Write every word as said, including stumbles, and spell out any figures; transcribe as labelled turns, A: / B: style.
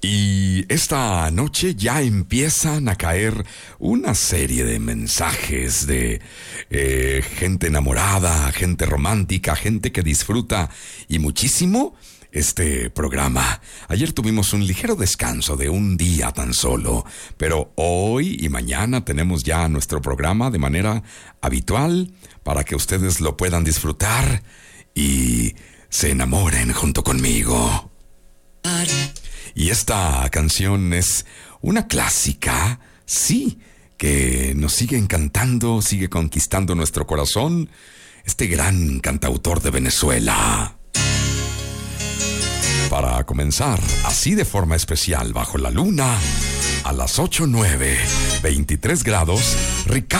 A: Y esta noche ya empiezan a caer una serie de mensajes de eh, gente enamorada, gente romántica, gente que disfruta y muchísimo este programa. Ayer tuvimos un ligero descanso de un día tan solo, pero hoy y mañana tenemos ya nuestro programa de manera habitual para que ustedes lo puedan disfrutar y se enamoren junto conmigo. Y esta canción es una clásica, sí, que nos sigue encantando, sigue conquistando nuestro corazón. Este gran cantautor de Venezuela. Para comenzar, así de forma especial, bajo la luna, a las ocho nueve, veintitrés grados, Ricardo.